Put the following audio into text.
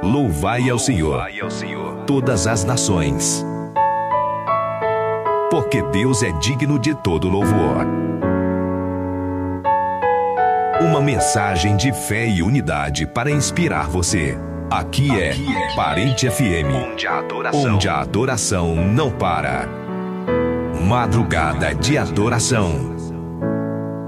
Louvai ao Senhor, todas as nações, porque Deus é digno de todo louvor. Uma mensagem de fé e unidade para inspirar você. Aqui é Parente FM, onde a adoração não para. Madrugada de adoração.